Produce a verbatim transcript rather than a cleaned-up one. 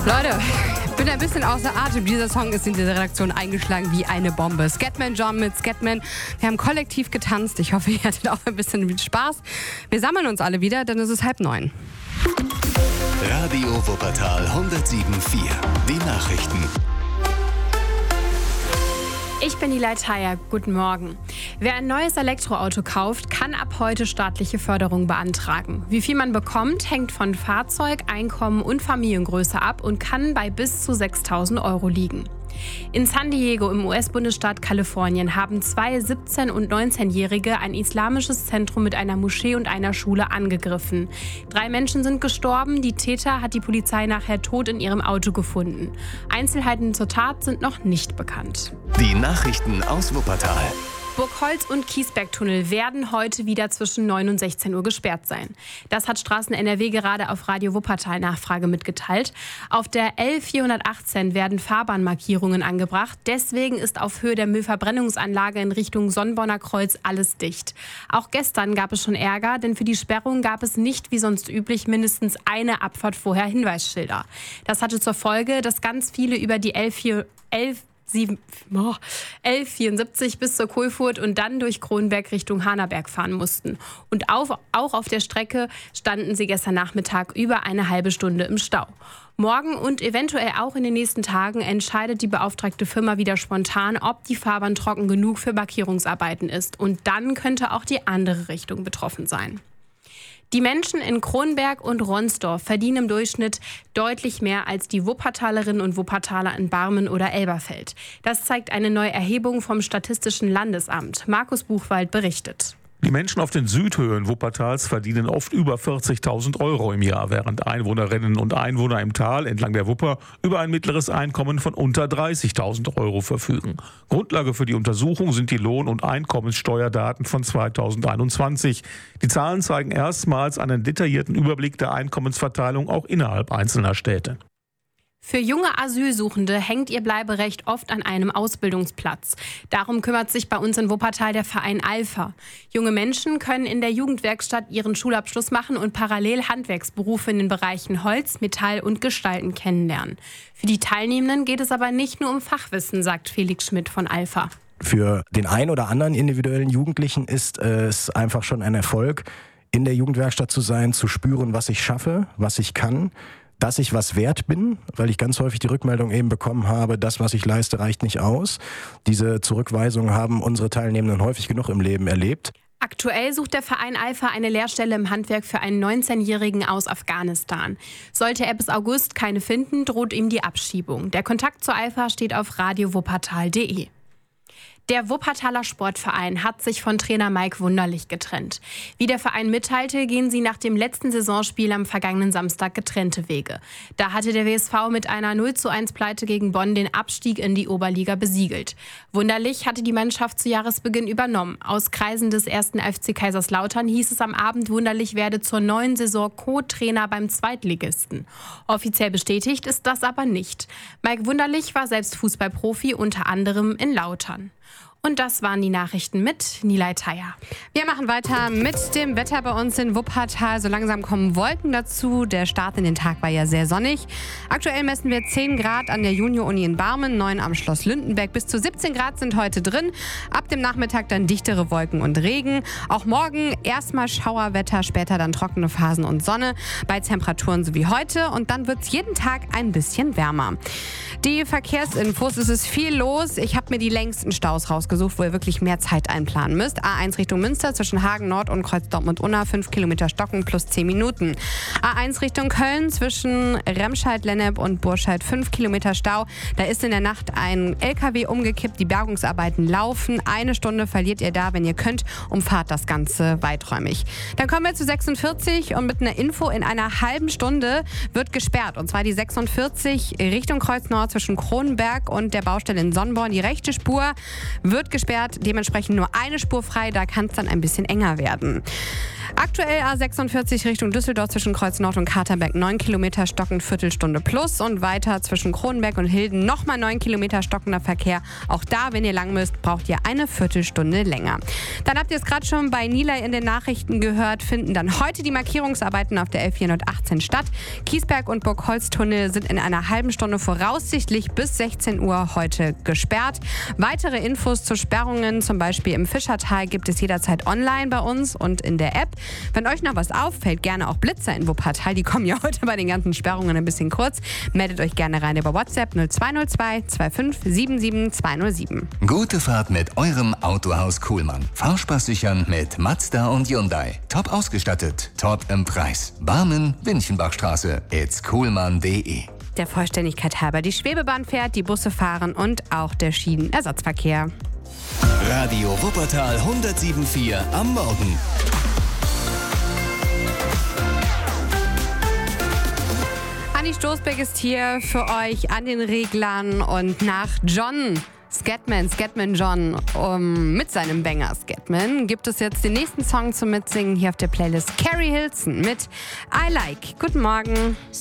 Leute, ich bin ein bisschen außer Atem. Dieser Song ist in der Redaktion eingeschlagen wie eine Bombe. Scatman John mit Scatman. Wir haben kollektiv getanzt. Ich hoffe, ihr hattet auch ein bisschen Spaß. Wir sammeln uns alle wieder, denn es ist halb neun. Radio Wuppertal hundertsieben Komma vier. Die Nachrichten. Ich bin Nilay Taya. Guten Morgen. Wer ein neues Elektroauto kauft, kann ab heute staatliche Förderung beantragen. Wie viel man bekommt, hängt von Fahrzeug, Einkommen und Familiengröße ab und kann bei bis zu sechstausend Euro liegen. In San Diego im U S-Bundesstaat Kalifornien haben zwei siebzehn- und neunzehnjährige ein islamisches Zentrum mit einer Moschee und einer Schule angegriffen. Drei Menschen sind gestorben, die Täter hat die Polizei nachher tot in ihrem Auto gefunden. Einzelheiten zur Tat sind noch nicht bekannt. Die Nachrichten aus Wuppertal. Burgholz und Kiesbergtunnel werden heute wieder zwischen neun und sechzehn Uhr gesperrt sein. Das hat Straßen N R W gerade auf Radio Wuppertal Nachfrage mitgeteilt. Auf der L vierhundertachtzehn werden Fahrbahnmarkierungen angebracht. Deswegen ist auf Höhe der Müllverbrennungsanlage in Richtung Sonnborner Kreuz alles dicht. Auch gestern gab es schon Ärger, denn für die Sperrung gab es nicht wie sonst üblich mindestens eine Abfahrt vorher Hinweisschilder. Das hatte zur Folge, dass ganz viele über die L vierundsiebzig bis zur Kohlfurt und dann durch Kronberg Richtung Hanaberg fahren mussten. Und auf, auch auf der Strecke standen sie gestern Nachmittag über eine halbe Stunde im Stau. Morgen und eventuell auch in den nächsten Tagen entscheidet die beauftragte Firma wieder spontan, ob die Fahrbahn trocken genug für Markierungsarbeiten ist. Und dann könnte auch die andere Richtung betroffen sein. Die Menschen in Kronberg und Ronsdorf verdienen im Durchschnitt deutlich mehr als die Wuppertalerinnen und Wuppertaler in Barmen oder Elberfeld. Das zeigt eine neue Erhebung vom Statistischen Landesamt. Markus Buchwald berichtet. Die Menschen auf den Südhöhen Wuppertals verdienen oft über vierzigtausend Euro im Jahr, während Einwohnerinnen und Einwohner im Tal entlang der Wupper über ein mittleres Einkommen von unter dreißigtausend Euro verfügen. Grundlage für die Untersuchung sind die Lohn- und Einkommenssteuerdaten von zweitausendeinundzwanzig. Die Zahlen zeigen erstmals einen detaillierten Überblick der Einkommensverteilung auch innerhalb einzelner Städte. Für junge Asylsuchende hängt ihr Bleiberecht oft an einem Ausbildungsplatz. Darum kümmert sich bei uns in Wuppertal der Verein Alpha. Junge Menschen können in der Jugendwerkstatt ihren Schulabschluss machen und parallel Handwerksberufe in den Bereichen Holz, Metall und Gestalten kennenlernen. Für die Teilnehmenden geht es aber nicht nur um Fachwissen, sagt Felix Schmidt von Alpha. Für den einen oder anderen individuellen Jugendlichen ist es einfach schon ein Erfolg, in der Jugendwerkstatt zu sein, zu spüren, was ich schaffe, was ich kann, dass ich was wert bin, weil ich ganz häufig die Rückmeldung eben bekommen habe, das, was ich leiste, reicht nicht aus. Diese Zurückweisungen haben unsere Teilnehmenden häufig genug im Leben erlebt. Aktuell sucht der Verein Alpha eine Lehrstelle im Handwerk für einen neunzehnjährigen aus Afghanistan. Sollte er bis August keine finden, droht ihm die Abschiebung. Der Kontakt zu Alpha steht auf radio wuppertal punkt de. Der Wuppertaler Sportverein hat sich von Trainer Mike Wunderlich getrennt. Wie der Verein mitteilte, gehen sie nach dem letzten Saisonspiel am vergangenen Samstag getrennte Wege. Da hatte der W S V mit einer null zu eins Pleite gegen Bonn den Abstieg in die Oberliga besiegelt. Wunderlich hatte die Mannschaft zu Jahresbeginn übernommen. Aus Kreisen des ersten F C Kaiserslautern hieß es am Abend, Wunderlich werde zur neuen Saison Co-Trainer beim Zweitligisten. Offiziell bestätigt ist das aber nicht. Mike Wunderlich war selbst Fußballprofi, unter anderem in Lautern. Und das waren die Nachrichten mit Nilay Taya. Wir machen weiter mit dem Wetter bei uns in Wuppertal. So langsam kommen Wolken dazu. Der Start in den Tag war ja sehr sonnig. Aktuell messen wir zehn Grad an der Junior-Uni in Barmen, neun am Schloss Lündenberg. Bis zu siebzehn Grad sind heute drin. Ab dem Nachmittag dann dichtere Wolken und Regen. Auch morgen erstmal Schauerwetter, später dann trockene Phasen und Sonne bei Temperaturen so wie heute. Und dann wird es jeden Tag ein bisschen wärmer. Die Verkehrsinfos, es ist viel los. Ich habe mir die längsten Staus rausgesucht, wo ihr wirklich mehr Zeit einplanen müsst. A eins Richtung Münster zwischen Hagen Nord und Kreuz Dortmund-Unna, fünf Kilometer Stocken plus zehn Minuten. A eins Richtung Köln zwischen Remscheid-Lennep und Burscheid, fünf Kilometer Stau. Da ist in der Nacht ein L K W umgekippt, die Bergungsarbeiten laufen. Eine Stunde verliert ihr da, wenn ihr könnt, umfahrt das Ganze weiträumig. Dann kommen wir zu sechsundvierzig und mit einer Info, in einer halben Stunde wird gesperrt. Und zwar die sechsundvierzig Richtung Kreuz Nord zwischen Kronenberg und der Baustelle in Sonnborn. Die rechte Spur wird wird gesperrt, dementsprechend nur eine Spur frei, da kann es dann ein bisschen enger werden. Aktuell A sechsundvierzig Richtung Düsseldorf zwischen Kreuz Nord und Katerberg neun Kilometer stockend, Viertelstunde plus und weiter zwischen Kronenberg und Hilden nochmal neun Kilometer stockender Verkehr. Auch da, wenn ihr lang müsst, braucht ihr eine Viertelstunde länger. Dann habt ihr es gerade schon bei Nilay in den Nachrichten gehört, finden dann heute die Markierungsarbeiten auf der L vierhundertachtzehn statt. Kiesberg und Burgholz-Tunnel sind in einer halben Stunde voraussichtlich bis sechzehn Uhr heute gesperrt. Weitere Infos zu Sperrungen, zum Beispiel im Fischertal, gibt es jederzeit online bei uns und in der App. Wenn euch noch was auffällt, gerne auch Blitzer in Wuppertal. Die kommen ja heute bei den ganzen Sperrungen ein bisschen kurz. Meldet euch gerne rein über WhatsApp null zwei null zwei zwei fünf sieben sieben zwei null sieben. Gute Fahrt mit eurem Autohaus Kuhlmann. Fahrspaß sichern mit Mazda und Hyundai. Top ausgestattet, top im Preis. Barmen, Winchenbachstraße, it's kuhlmann punkt de. Der Vollständigkeit halber, die Schwebebahn fährt, die Busse fahren und auch der Schienenersatzverkehr. Radio Wuppertal hundertsieben Komma vier am Morgen. Anni Stoßbeck ist hier für euch an den Reglern und nach John Scatman, Scatman John um, mit seinem Banger Scatman gibt es jetzt den nächsten Song zum Mitsingen hier auf der Playlist. Carrie Hilson mit I Like. Guten Morgen.